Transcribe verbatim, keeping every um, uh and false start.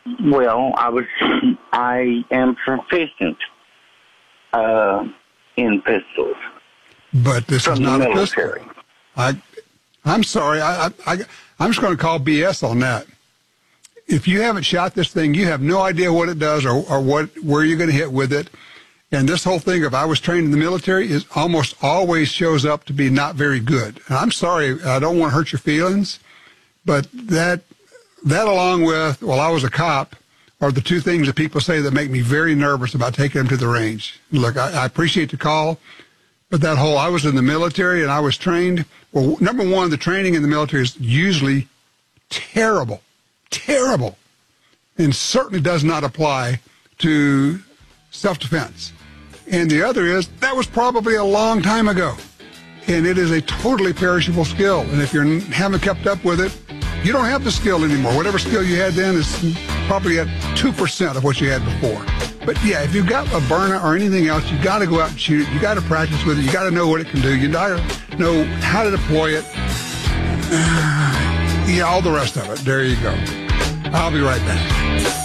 Well, I was, I am proficient uh, in pistols. But this From is the not a military. pistol. I, I'm sorry. I, I, I, I'm just going to call B S on that. If you haven't shot this thing, you have no idea what it does or, or what where you're going to hit with it. And this whole thing of I was trained in the military is almost always shows up to be not very good. And I'm sorry, I don't want to hurt your feelings, but that that along with, well, I was a cop, are the two things that people say that make me very nervous about taking them to the range. Look, I, I appreciate the call, but that whole I was in the military and I was trained, well, number one, the training in the military is usually terrible. Terrible, and certainly does not apply to self-defense. And the other is, that was probably a long time ago, and it is a totally perishable skill. And if you haven't kept up with it, you don't have the skill anymore. Whatever skill you had then is probably at two percent of what you had before. But yeah, if you've got a burner or anything else, you got to go out and shoot it. You got to practice with it. You got to know what it can do. You got to know how to deploy it. Uh, yeah, all the rest of it. There you go. I'll be right back.